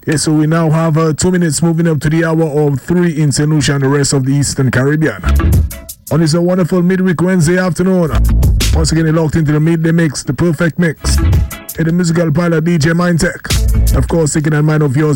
Yes, so we now have 2 minutes moving up to the hour of 3 in St. Lucia and the rest of the Eastern Caribbean. On this wonderful midweek Wednesday afternoon, once again, you're locked into the midday mix, the perfect mix. And the musical pilot DJ Mindtech. Of course, taking that mind of yours.